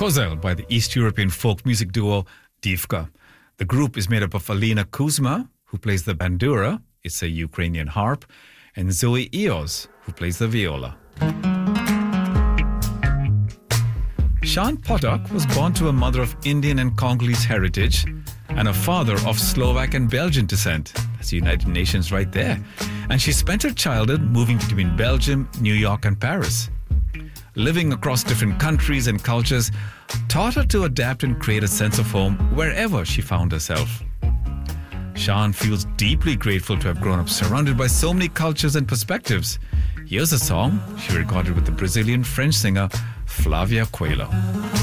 Kozel by the East European folk music duo Divka. The group is made up of Alina Kuzma, who plays the bandura, it's a Ukrainian harp, and Zoe Eos, who plays the viola. Sean Potok was born to a mother of Indian and Congolese heritage and a father of Slovak and Belgian descent. That's the United Nations right there. And she spent her childhood moving between Belgium, New York, and Paris. Living across different countries and cultures taught her to adapt and create a sense of home wherever she found herself. Sean feels deeply grateful to have grown up surrounded by so many cultures and perspectives. Here's a song she recorded with the Brazilian French singer Flavia Coelho.